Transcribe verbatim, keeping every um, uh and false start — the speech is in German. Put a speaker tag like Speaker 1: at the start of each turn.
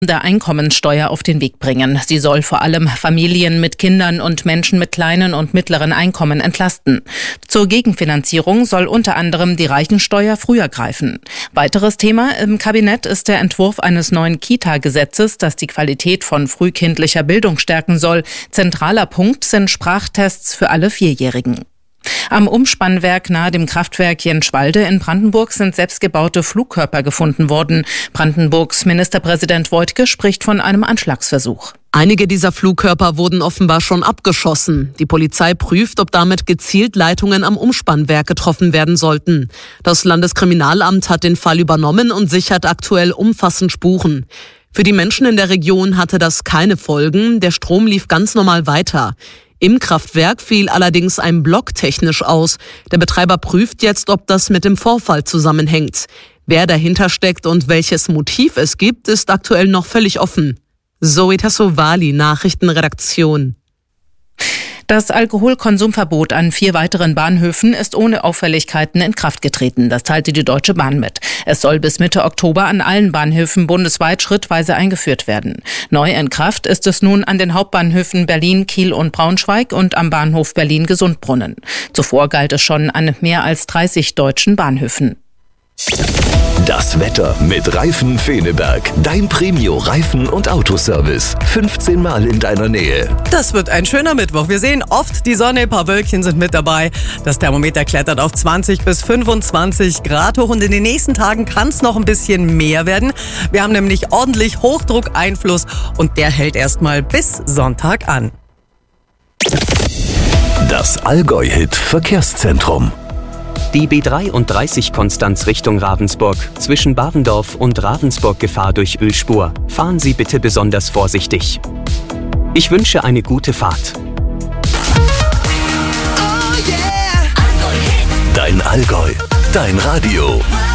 Speaker 1: der Einkommensteuer auf den Weg bringen. Sie soll vor allem Familien mit Kindern und Menschen mit kleinen und mittleren Einkommen entlasten. Zur Gegenfinanzierung soll unter anderem die Reichensteuer früher greifen. Weiteres Thema im Kabinett ist der Entwurf eines neuen Kita-Gesetzes, das die Qualität von frühkindlicher Bildung stärken soll. Zentraler Punkt sind Sprachtests für alle Vierjährigen. Am Umspannwerk nahe dem Kraftwerk Jenschwalde in Brandenburg sind selbstgebaute Flugkörper gefunden worden. Brandenburgs Ministerpräsident Woidke spricht von einem Anschlagsversuch.
Speaker 2: Einige dieser Flugkörper wurden offenbar schon abgeschossen. Die Polizei prüft, ob damit gezielt Leitungen am Umspannwerk getroffen werden sollten. Das Landeskriminalamt hat den Fall übernommen und sichert aktuell umfassend Spuren. Für die Menschen in der Region hatte das keine Folgen. Der Strom lief ganz normal weiter. Im Kraftwerk fiel allerdings ein Block technisch aus. Der Betreiber prüft jetzt, ob das mit dem Vorfall zusammenhängt. Wer dahinter steckt und welches Motiv es gibt, ist aktuell noch völlig offen. Zoe Tassovali, Nachrichtenredaktion.
Speaker 1: Das Alkoholkonsumverbot an vier weiteren Bahnhöfen ist ohne Auffälligkeiten in Kraft getreten. Das teilte die Deutsche Bahn mit. Es soll bis Mitte Oktober an allen Bahnhöfen bundesweit schrittweise eingeführt werden. Neu in Kraft ist es nun an den Hauptbahnhöfen Berlin, Kiel und Braunschweig und am Bahnhof Berlin-Gesundbrunnen. Zuvor galt es schon an mehr als dreißig deutschen Bahnhöfen.
Speaker 3: Das Wetter mit Reifen Feneberg. Dein Premio-Reifen- und Autoservice. fünfzehn Mal in deiner Nähe.
Speaker 4: Das wird ein schöner Mittwoch. Wir sehen oft die Sonne, ein paar Wölkchen sind mit dabei. Das Thermometer klettert auf zwanzig bis fünfundzwanzig Grad hoch und in den nächsten Tagen kann es noch ein bisschen mehr werden. Wir haben nämlich ordentlich Hochdruckeinfluss und der hält erstmal bis Sonntag an.
Speaker 3: Das Allgäu-Hit Verkehrszentrum.
Speaker 5: Die B dreiunddreißig Konstanz Richtung Ravensburg. Zwischen Bavendorf und Ravensburg Gefahr durch Ölspur. Fahren Sie bitte besonders vorsichtig. Ich wünsche eine gute Fahrt.
Speaker 3: Dein Allgäu, dein Radio.